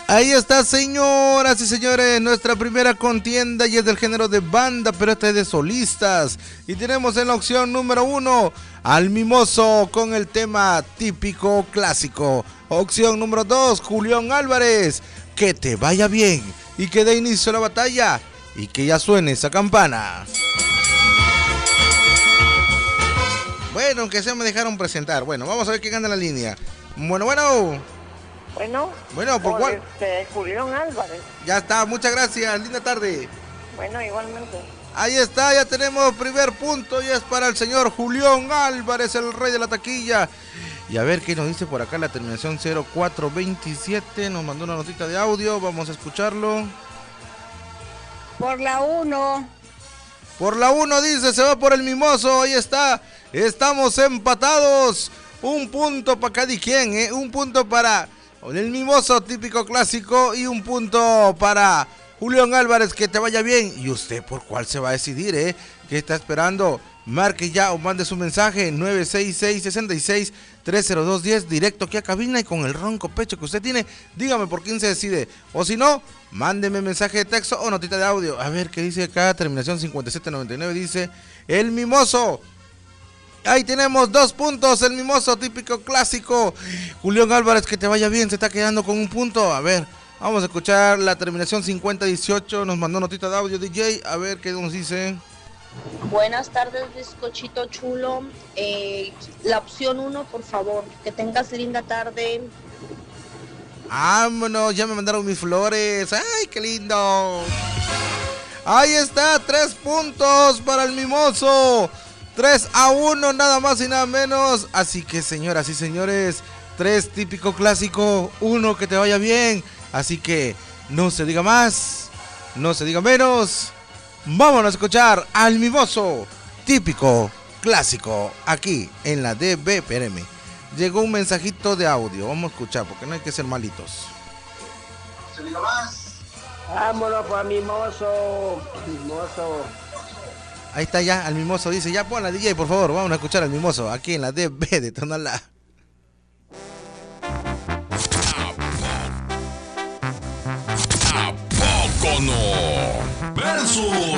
Ahí está, señoras y señores, nuestra primera contienda y es del género de banda, pero esta es de solistas. Y tenemos en la opción número 1 al Mimoso con el tema típico clásico. Opción número 2, Julián Álvarez, Que te vaya bien y que dé inicio a la batalla y que ya suene esa campana. Bueno, aunque sea me dejaron presentar. Bueno, vamos a ver quién gana la línea. Bueno, ¿por cuál? Julián Álvarez. Ya está, muchas gracias, linda tarde. Bueno, igualmente. Ahí está, ya tenemos primer punto y es para el señor Julián Álvarez, el rey de la taquilla. Y a ver qué nos dice por acá la terminación 0427, nos mandó una notita de audio, vamos a escucharlo. Por la 1. Por la 1 dice, se va por el Mimoso, ahí está, estamos empatados. Un punto para cada quien, un punto para el Mimoso típico clásico y un punto para Julián Álvarez, que te vaya bien. ¿Y usted por cuál se va a decidir, ¿Qué está esperando? Marque ya o mande su mensaje 966-66-30210 directo aquí a cabina y con el ronco pecho que usted tiene, dígame por quién se decide. O si no, mándeme mensaje de texto o notita de audio. A ver qué dice acá, terminación 5799, dice el Mimoso. Ahí tenemos 2 puntos, el Mimoso típico clásico. Julián Álvarez, que te vaya bien, se está quedando con un punto. A ver, vamos a escuchar la terminación 5018, nos mandó notita de audio DJ, a ver qué nos dice. Buenas tardes, bizcochito chulo. La opción 1, por favor. Que tengas linda tarde. Vámonos, ya me mandaron mis flores. ¡Ay, qué lindo! Ahí está, 3 puntos para el Mimoso. 3-1, nada más y nada menos. Así que, señoras y señores, 3 típico clásico, 1 que te vaya bien. Así que no se diga más, no se diga menos. Vámonos a escuchar al Mimoso típico clásico aquí en la DBPRM. Llegó un mensajito de audio, vamos a escuchar porque no hay que ser malitos. No se diga más. Vámonos para Mimoso. Mimoso. Ahí está ya, al Mimoso dice, ya pon la DJ por favor, vamos a escuchar al Mimoso aquí en la DB de Tonalá. ¿A poco no? Versus